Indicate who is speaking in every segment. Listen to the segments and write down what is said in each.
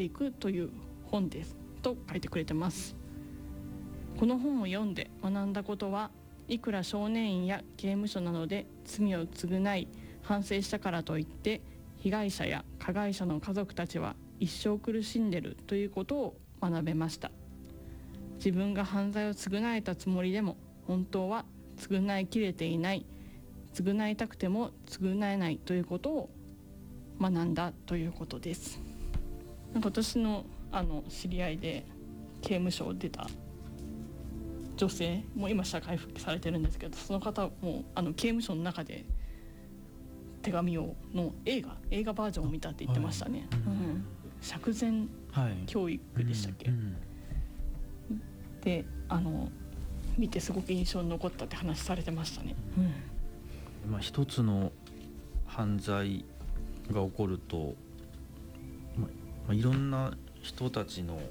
Speaker 1: 育という本ですと書いてくれてます。この本を読んで学んだことは、いくら少年院や刑務所などで罪を償い反省したからといって被害者や加害者の家族たちは一生苦しんでるということを学べました。自分が犯罪を償えたつもりでも本当は償いきれていない、償いたくても償えないということを学んだということです。なんか私の知り合いで刑務所を出た女性も今社会復帰されてるんですけど、その方も刑務所の中で手紙をの映画バージョンを見たって言ってましたね、釈然教育でしたっけ、で見てすごく印象に残ったって話されてましたね、
Speaker 2: 一つの犯罪が起こると、いろんな人たちの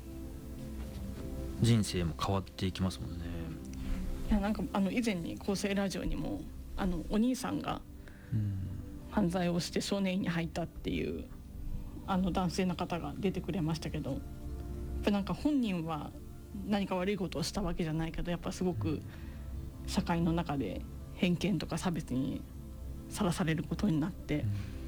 Speaker 2: 人生も変わっていきますもんね。
Speaker 1: いやなんか以前に厚生ラジオにもお兄さんが犯罪をして少年院に入ったっていう男性の方が出てくれましたけど、やっぱなんか本人は何か悪いことをしたわけじゃないけど、やっぱすごく社会の中で偏見とか差別にさらされることになって、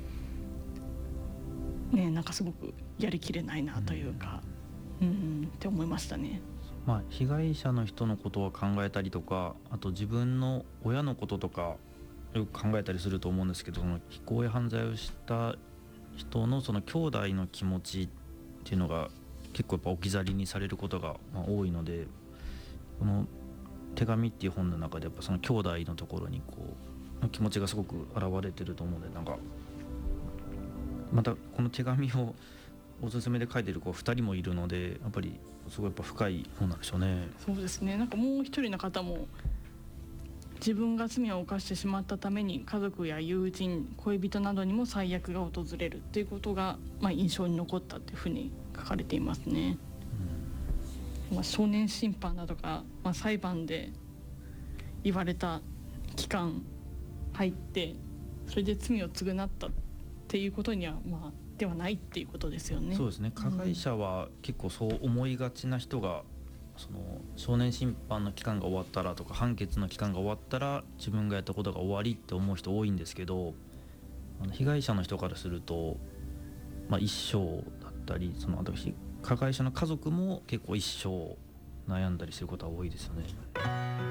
Speaker 1: なんかすごくやりきれないなというか、って思いましたね。
Speaker 2: 被害者の人のことを考えたりとか、あと自分の親のこととかよく考えたりすると思うんですけど、その非行や犯罪をした人のその兄弟の気持ちっていうのが結構やっぱ置き去りにされることが多いので、この手紙っていう本の中でやっぱその兄弟のところに気持ちがすごく現れてると思うので、なんかまたこの手紙をおすすめで書いてる子2人もいるので、やっぱりすごい深い本なんでしょうね。
Speaker 1: そうですね。なんかもう一人の方も自分が罪を犯してしまったために家族や友人、恋人などにも最悪が訪れるということが、印象に残ったというふうに書かれていますね。少年審判だとか、裁判で言われた期間入ってそれで罪を償ったっていうことにはではないっていうことですよね。
Speaker 2: そうですね。加害者は結構そう思いがちな人が、その少年審判の期間が終わったらとか判決の期間が終わったら自分がやったことが終わりって思う人多いんですけど、被害者の人からすると、一生だったり、あと加害者の家族も結構一生悩んだりすることは多いですよね。